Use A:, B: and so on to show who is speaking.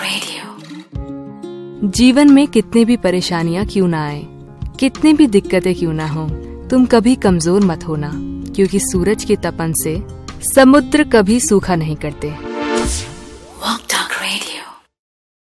A: Radio. जीवन में कितने भी परेशानियां क्यों ना आए, कितने भी दिक्कतें क्यों ना हो, तुम कभी कमजोर मत होना, क्योंकि सूरज की तपन से समुद्र कभी सूखा नहीं करते।